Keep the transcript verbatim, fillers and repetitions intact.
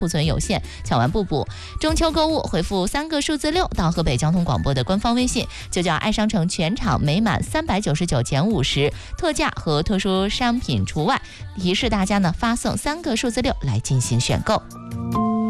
库存有限，抢完不补。中秋购物回复三个数字六到河北交通广播的官方微信，就叫爱商城全场每满三百九十九减五十，特价和特殊商品除外。提示大家呢，发送三个数字六来进行选购。